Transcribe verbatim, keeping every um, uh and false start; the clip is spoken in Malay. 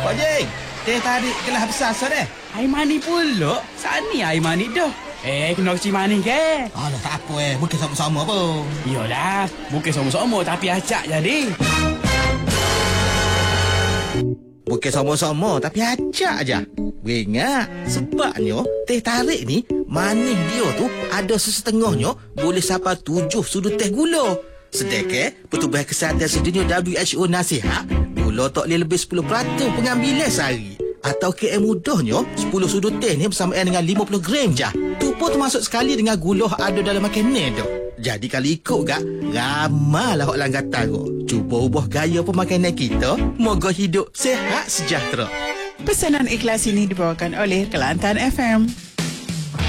Kok je? Teh tarik kelas besar so deh. Air manis pula. Sani air manis dah. Eh, kena kecil manis ke? Alah, tak apa eh. Bukan sama-sama pun. Iyalah, bukan sama-sama tapi acak jadi. Bukan sama-sama tapi acak aja. Ingat, sebabnya teh tarik ni manis dia tu ada sesetengahnya boleh sampai tujuh sudut teh gula. Sedangkan Pertubuhan Kesihatan Sedunia W H O nasihat gula tak boleh lebih sepuluh peratus pengambilan sehari. Atau K M mudahnya sepuluh sudut teh ni bersamaan dengan lima puluh gram je. Tu pun termasuk sekali dengan gula ada dalam makanan tu. Jadi kalau ikut gak, ramailah hak langgatan tu. Cuba ubah gaya pemakanan kita, moga hidup sehat sejahtera. Pesanan ikhlas ini dibawakan oleh Kelantan F M.